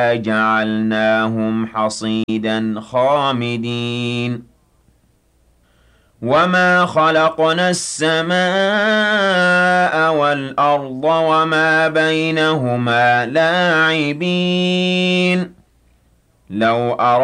جعلناهم حصيدا خامدين وما خلقنا السماء والأرض وما بينهما لاعبين لو